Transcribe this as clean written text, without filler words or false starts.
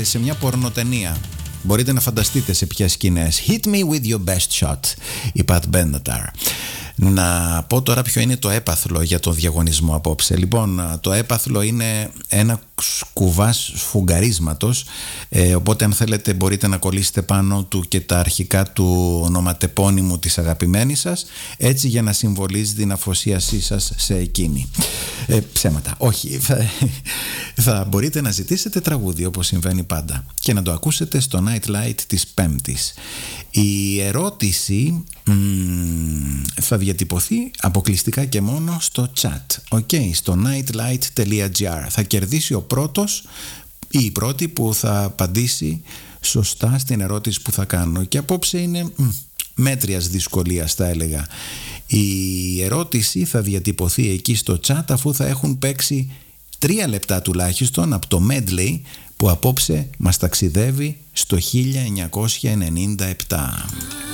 σε μια πορνοτενία. Μπορείτε να φανταστείτε σε ποιες σκηνές. Hit me with your best shot, η Pat Benatar. Να πω τώρα ποιο είναι το έπαθλο για το διαγωνισμό απόψε. Λοιπόν, το έπαθλο είναι ένα κουβάς σφουγγαρίσματος, οπότε αν θέλετε μπορείτε να κολλήσετε πάνω του και τα αρχικά του ονοματεπώνυμου της αγαπημένης σας, έτσι για να συμβολίζει την αφοσίασή σας σε εκείνη. Ψέματα, όχι. Θα μπορείτε να ζητήσετε τραγούδι όπως συμβαίνει πάντα και να το ακούσετε στο Nightlight της Πέμπτης. Η ερώτηση θα διατυπωθεί αποκλειστικά και μόνο στο chat, στο nightlight.gr. Θα κερδίσει ο πρώτος ή η πρώτη που θα απαντήσει σωστά στην ερώτηση που θα κάνω. Και απόψε είναι μέτριας δυσκολίας, θα έλεγα. Η ερώτηση θα διατυπωθεί εκεί στο chat αφού θα έχουν παίξει 3 λεπτά τουλάχιστον από το medley που απόψε μας ταξιδεύει στο 1997.